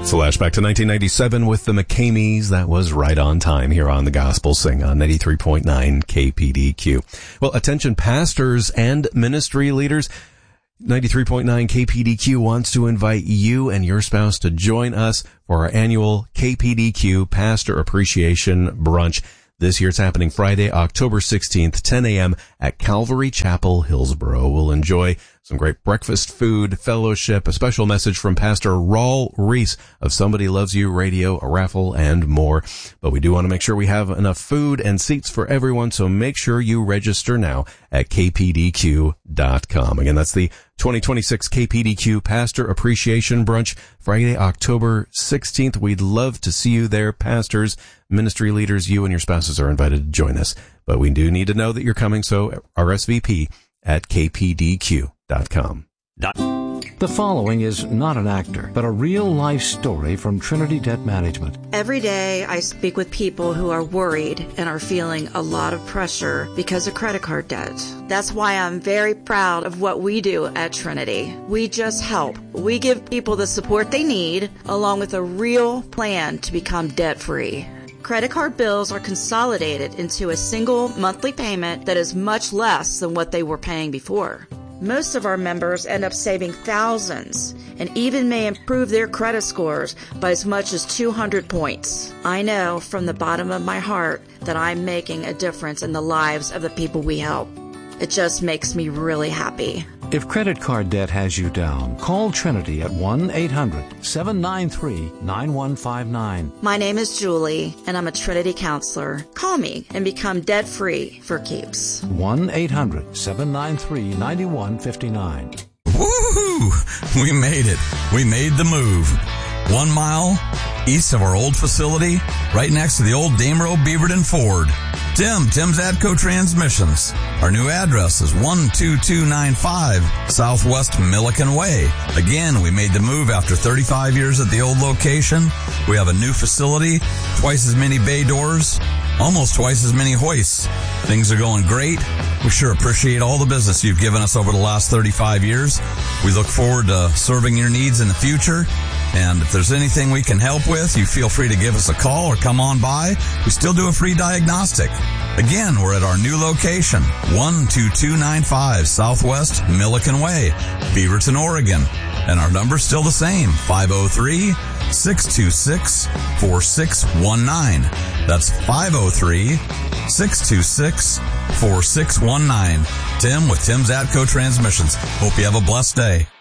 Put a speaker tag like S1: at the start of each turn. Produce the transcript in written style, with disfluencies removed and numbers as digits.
S1: Flashback to 1997 with the McCameys. That was right on time here on the Gospel Sing on 93.9 KPDQ. Well, attention pastors and ministry leaders. 93.9 KPDQ wants to invite you and your spouse to join us for our annual KPDQ Pastor Appreciation Brunch. This year it's happening Friday, October 16th, 10 a.m. at Calvary Chapel, Hillsboro. We'll enjoy some great breakfast, food, fellowship, a special message from Pastor Raul Reese of Somebody Loves You Radio, a raffle, and more. But we do want to make sure we have enough food and seats for everyone, so make sure you register now at kpdq.com. Again, that's the 2026 KPDQ Pastor Appreciation Brunch, Friday, October 16th. We'd love to see you there, pastors, ministry leaders. You and your spouses are invited to join us. But we do need to know that you're coming, so RSVP at kpdq.com.
S2: The following is not an actor, but a real-life story from Trinity Debt Management.
S3: Every day I speak with people who are worried and are feeling a lot of pressure because of credit card debt. That's why I'm very proud of what we do at Trinity. We just help. We give people the support they need, along with a real plan to become debt-free. Credit card bills are consolidated into a single monthly payment that is much less than what they were paying before. Most of our members end up saving thousands and even may improve their credit scores by as much as 200 points. I know from the bottom of my heart that I'm making a difference in the lives of the people we help. It just makes me really happy.
S2: If credit card debt has you down, call Trinity at 1-800-793-9159.
S3: My name is Julie, and I'm a Trinity counselor. Call me and become debt-free for keeps.
S2: 1-800-793-9159.
S4: Woohoo! We made it. We made the move. 1 mile east of our old facility, right next to the old Damerow Beaverton Ford. Tim's Atco Transmissions. Our new address is 12295 Southwest Milliken Way. Again, we made the move after 35 years at the old location. We have a new facility, twice as many bay doors, almost twice as many hoists. Things are going great. We sure appreciate all the business you've given us over the last 35 years. We look forward to serving your needs in the future. And if there's anything we can help with, you feel free to give us a call or come on by. We still do a free diagnostic. Again, we're at our new location, 12295 Southwest Milliken Way, Beaverton, Oregon. And our number's still the same, 503-626-4619. That's 503-626-4619. Tim with Tim's Atco Transmissions. Hope you have a blessed day.